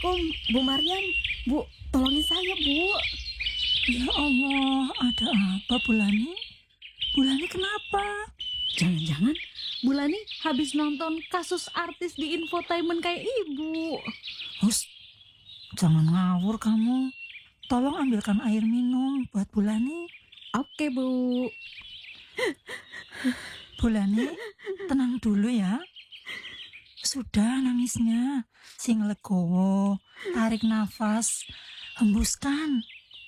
Assalamualaikum, Bu Maryam. Bu, tolongin saya, Bu. Ya Allah, ada apa Bulani? Bulani kenapa? Jangan-jangan Bulani habis nonton kasus artis di infotainment kayak Ibu. Hus, jangan ngawur kamu. Tolong ambilkan air minum buat Bulani. Oke, Bu. Bulani, tenang dulu ya. Sudah nangisnya, sing legowo, tarik nafas, hembuskan.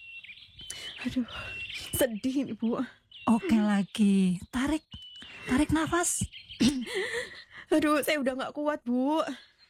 Aduh, sedih nih, Bu. Oke lagi, tarik nafas. Aduh, saya udah gak kuat, Bu.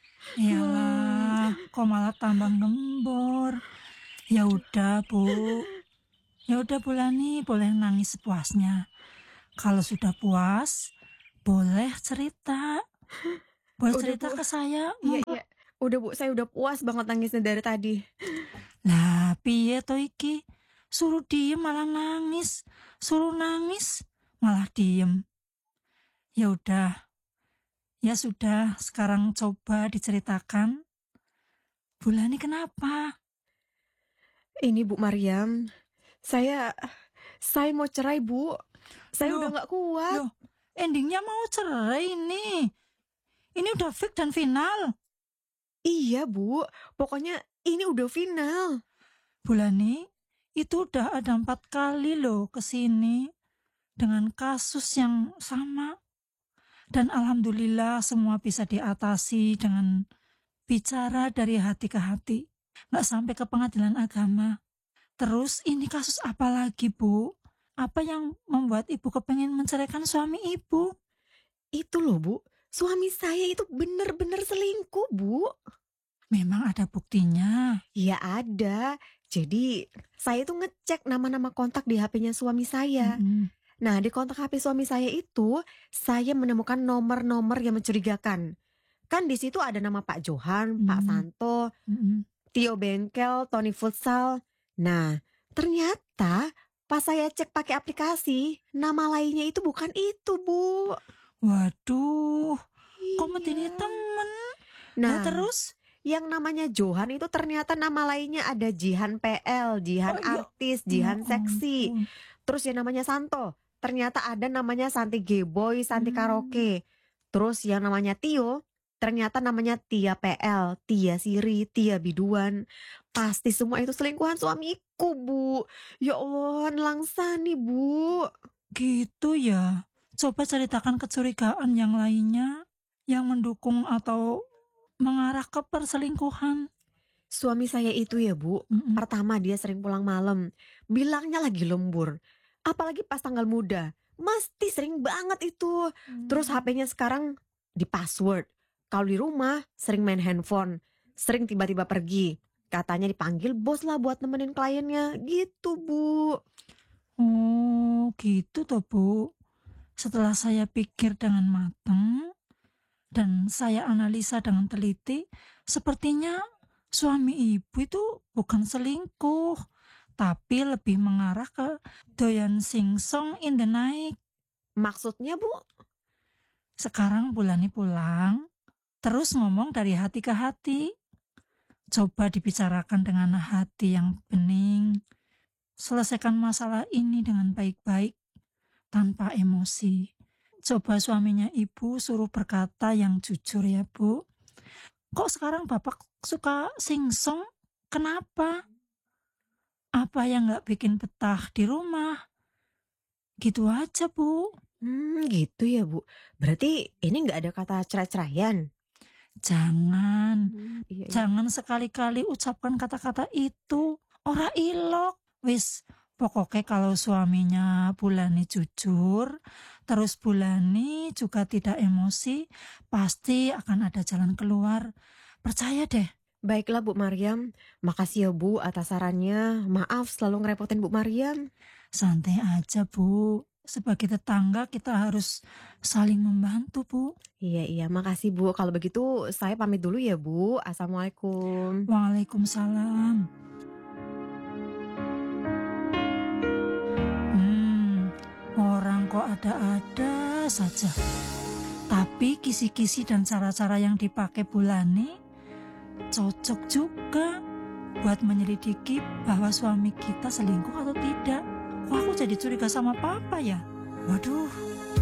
Yalah, kok malah tambah gembor. Ya udah Bu, Bulani, boleh nangis sepuasnya. Kalau sudah puas, boleh cerita. Boleh Udah, cerita Bu. ke saya. Iya. Udah, Bu, saya udah puas banget nangisnya dari tadi. Lah, piye to iki? Suruh diem malah nangis. Suruh nangis malah diem. Ya udah. Ya sudah, sekarang coba diceritakan. Bulani kenapa? Ini Bu Maryam, saya mau cerai, Bu. Saya udah gak kuat. Loh, endingnya mau cerai ini. Ini udah fix dan final. Iya, Bu. Pokoknya ini udah final. Bulani, itu udah ada 4 kali loh kesini dengan kasus yang sama. Dan alhamdulillah semua bisa diatasi dengan bicara dari hati ke hati. Nggak sampai ke pengadilan agama. Terus ini kasus apa lagi, Bu? Apa yang membuat Ibu kepengen menceraikan suami Ibu? Itu loh, Bu. Suami saya itu bener-bener selingkuh, Bu. Memang ada buktinya. Ya ada. Jadi saya tuh ngecek nama-nama kontak di HP-nya suami saya. Nah, di kontak HP suami saya itu, saya menemukan nomor-nomor yang mencurigakan. Kan di situ ada nama Pak Johan, Pak Santo, Tio Bengkel, Tony Futsal. Nah, ternyata pas saya cek pakai aplikasi, nama lainnya itu bukan itu, Bu. Waduh, kok Iya. ini temen? Nah, terus? Yang namanya Johan itu ternyata nama lainnya ada Jihan PL, Jihan artis, Jihan seksi. Terus yang namanya Santo, ternyata ada namanya Santi G-Boy, Santi Karaoke. Terus yang namanya Tio, ternyata namanya Tia PL, Tia Siri, Tia Biduan. Pasti semua itu selingkuhan suamiku, Bu. Ya Allah, nelangsa nih, Bu. Gitu ya. Coba ceritakan kecurigaan yang lainnya yang mendukung atau mengarah ke perselingkuhan. Suami saya itu ya, Bu, pertama dia sering pulang malam, bilangnya lagi lembur. Apalagi pas tanggal muda, mesti sering banget itu. Terus HP-nya sekarang di password. Kalau di rumah sering main handphone, sering tiba-tiba pergi. Katanya dipanggil bos lah buat nemenin kliennya, gitu, Bu. Oh, gitu toh, Bu. Setelah saya pikir dengan matang dan saya analisa dengan teliti, sepertinya suami Ibu itu bukan selingkuh, tapi lebih mengarah ke doyan singsong in the night. Maksudnya, Bu? Sekarang Bulani pulang, terus ngomong dari hati ke hati. Coba dibicarakan dengan hati yang bening. Selesaikan masalah ini dengan baik-baik, tanpa emosi. Coba suaminya Ibu suruh berkata yang jujur ya, Bu. Kok sekarang Bapak suka singsong? Kenapa? Apa yang gak bikin betah di rumah? Gitu aja, Bu. Gitu ya, Bu. Berarti ini gak ada kata cerai-ceraian? Jangan. Iya. Jangan sekali-kali ucapkan kata-kata itu. Ora ilok. Wis, pokoknya kalau suaminya Bulani jujur, terus Bulani juga tidak emosi, pasti akan ada jalan keluar. Percaya deh. Baiklah, Bu Maryam. Makasih ya, Bu, atas sarannya. Maaf selalu ngerepotin Bu Maryam. Santai aja, Bu. Sebagai tetangga kita harus saling membantu, Bu. Iya, makasih, Bu. Kalau begitu saya pamit dulu ya, Bu. Assalamualaikum. Waalaikumsalam. Orang kok ada-ada saja. Tapi kisi-kisi dan cara-cara yang dipakai Bulani cocok juga buat menyelidiki bahwa suami kita selingkuh atau tidak. Kok aku jadi curiga sama papa ya? Waduh,